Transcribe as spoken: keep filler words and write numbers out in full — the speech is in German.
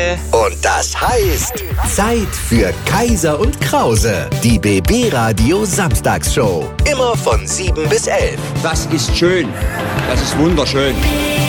Und das heißt Zeit für Kaiser und Krause. Die B B-Radio Samstagsshow. Immer von sieben bis elf. Das ist schön. Das ist wunderschön.